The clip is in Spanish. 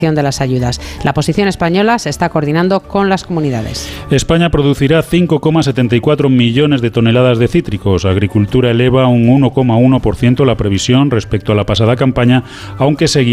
de las ayudas. La posición española se está coordinando con las comunidades. España producirá 5,74 millones de toneladas de cítricos. Agricultura eleva un 1,1% la previsión respecto a la pasada campaña, aunque seguirá